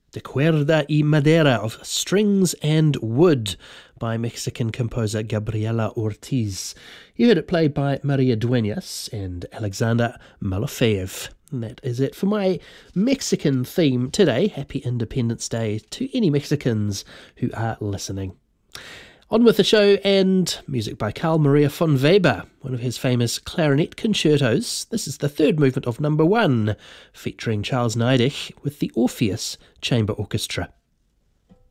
De Cuerda y Madera, of Strings and Wood, by Mexican composer Gabriela Ortiz. You heard it played by Maria Duenas and Alexander Malofeev. And that is it for my Mexican theme today. Happy Independence Day to any Mexicans who are listening. On with the show, and music by Carl Maria von Weber, one of his famous clarinet concertos. This is the third movement of number 1, featuring Charles Neidich with the Orpheus Chamber Orchestra.